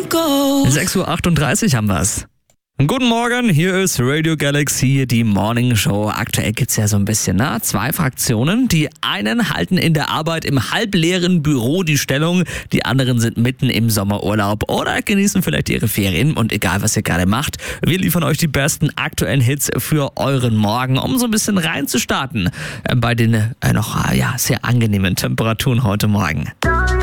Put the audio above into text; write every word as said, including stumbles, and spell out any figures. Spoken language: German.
sechs Uhr achtunddreißig haben wir's. Guten Morgen, hier ist Radio Galaxy, die Morning Show. Aktuell gibt's ja so ein bisschen, ne? Zwei Fraktionen. Die einen halten in der Arbeit im halbleeren Büro die Stellung, die anderen sind mitten im Sommerurlaub oder genießen vielleicht ihre Ferien. Und egal, was ihr gerade macht, wir liefern euch die besten aktuellen Hits für euren Morgen, um so ein bisschen reinzustarten bei den äh, noch ja, sehr angenehmen Temperaturen heute Morgen.